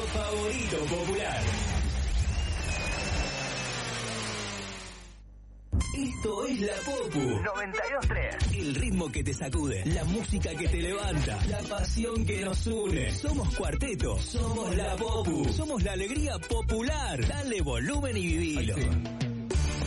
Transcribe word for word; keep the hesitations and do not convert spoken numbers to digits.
favorito popular. Esto es La Popu noventa y dos tres. El ritmo que te sacude, la música que te levanta, la pasión que nos une. Somos Cuarteto, somos La Popu, somos la alegría popular. Dale volumen y vivilo.